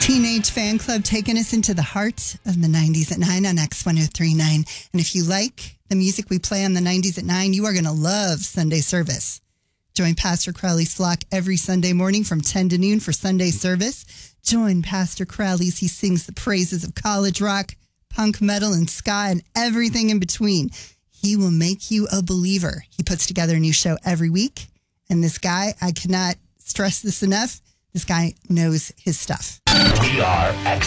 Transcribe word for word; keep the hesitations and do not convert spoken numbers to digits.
Teenage Fan Club taking us into the heart of the nineties at nine on X one oh three point nine. And if you like the music we play on the nineties at nine, you are going to love Sunday service. Join Pastor Crowley's flock every Sunday morning from ten to noon for Sunday service. Join Pastor Crowley as he sings the praises of college rock, punk metal, and ska, and everything in between. He will make you a believer. He puts together a new show every week. And this guy, I cannot stress this enough, this guy knows his stuff. We are X